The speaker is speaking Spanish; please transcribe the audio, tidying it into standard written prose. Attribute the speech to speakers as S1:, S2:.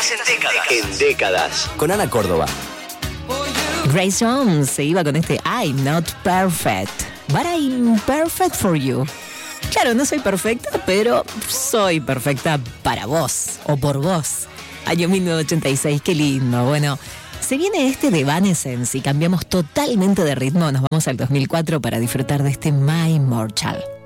S1: Estás en décadas. En décadas. Con Ana Córdoba.
S2: Grace Jones se iba con este I'm not perfect, but I'm perfect for you. Claro, no soy perfecta, pero soy perfecta para vos o por vos. Año 1986, qué lindo. Bueno, se viene este de Evanescence y cambiamos totalmente de ritmo. Nos vamos al 2004 para disfrutar de este My Immortal.